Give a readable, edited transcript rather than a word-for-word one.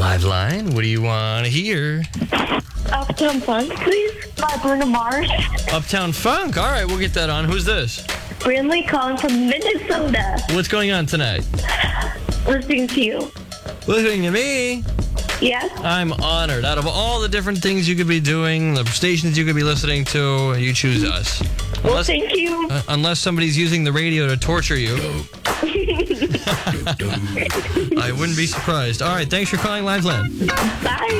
Live line, what do you want to hear? Uptown Funk, please. By Bruno Mars. Uptown Funk. All right, we'll get that on. Who's this? Brindley calling from Minnesota. What's going on tonight? Listening to you. Listening to me. Yes? I'm honored. Out of all the different things you could be doing, the stations you could be listening to, you choose us. Well, thank you. Unless somebody's using the radio to torture you. I wouldn't be surprised. All right, thanks for calling Liveland. Bye.